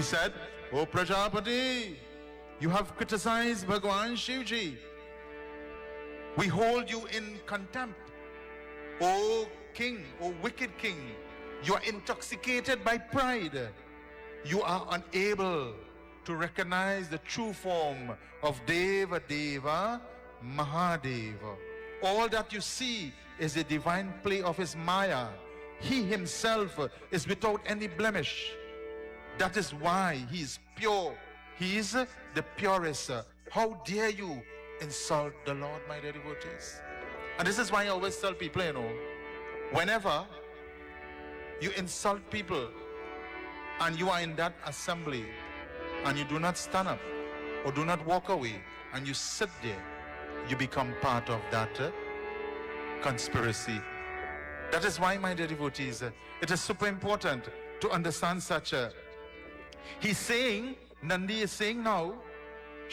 said, "O Prajapati, you have criticized Bhagwan Shivji. We hold you in contempt. O king, O wicked king, you are intoxicated by pride. You are unable to recognize the true form of Deva Deva Mahadeva. All that you see is the divine play of his Maya. He himself is without any blemish. That is why he is pure. He is the purest. How dare you insult the Lord, my dear devotees?" And this is why I always tell people, whenever you insult people and you are in that assembly and you do not stand up or do not walk away and you sit there, you become part of that conspiracy. That is why, my dear devotees, it is super important to understand such a... He's saying, Nandi is saying now,